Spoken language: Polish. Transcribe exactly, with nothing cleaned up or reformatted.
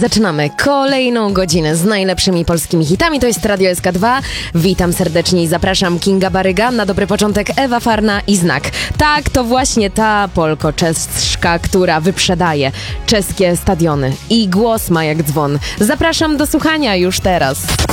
Zaczynamy kolejną godzinę z najlepszymi polskimi hitami. To jest Radio S K dwa. Witam serdecznie i zapraszam. Kinga Baryga, na dobry początek Ewa Farna i Znak. Tak, to właśnie ta polko-czeszka, która wyprzedaje czeskie stadiony i głos ma jak dzwon. Zapraszam do słuchania już teraz.